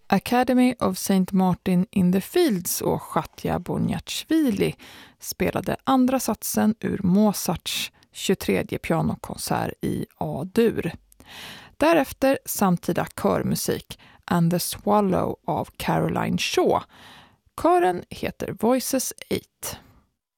Academy of St. Martin in the Fields och Chatja Bonjatjvili spelade andra satsen ur Mozarts 23:e pianokonsert i A-dur. Därefter samtida körmusik And the Swallow av Caroline Shaw. Kören heter Voices 8.